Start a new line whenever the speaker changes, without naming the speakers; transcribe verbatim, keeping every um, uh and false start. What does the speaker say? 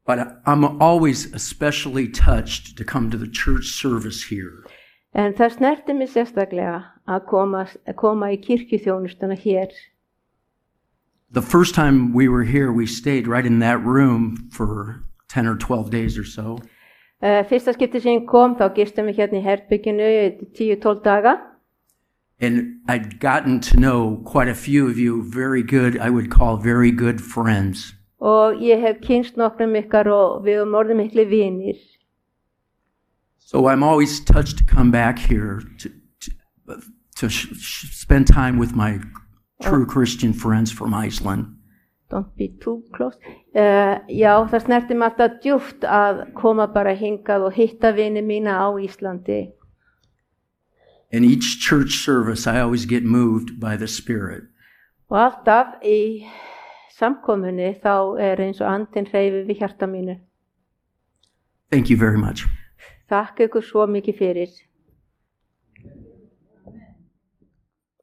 But I'm always especially touched to come to the church service here.
En það snerti mig sérstaklega að koma, að koma í kirkjuþjónustuna hér.
The first time we were here, we stayed right in that room for ten or twelve days or so.
Uh, fyrsta skipti sem ég kom, þá gistum við hérna í herbygginu tíu til tólf daga.
And I'd gotten to know quite a few of you very good, I would call very good friends.
Og ég hef kynst nokkrum ykkar og við erum orðið miklu vinir.
So I'm always touched to come back here to, to, to sh- sh- spend time with my true Christian friends from Iceland.
Don't be too close. Uh, já, það snerti mig alltaf djúpt að koma bara hingað og hitta vini mína á Íslandi.
In each church service, I always get moved by the Spirit.
Og alltaf í samkomunni þá er eins og andinn hreyfir við hjarta mínu.
Thank you very much.
Þakka ykkur svo mikið fyrir.